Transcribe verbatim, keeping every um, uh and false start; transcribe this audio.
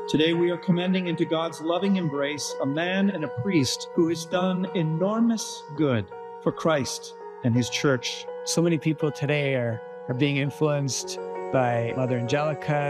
Today we are commending into God's loving embrace a man and a priest who has done enormous good for Christ and his church. So many people today are, are being influenced by Mother Angelica,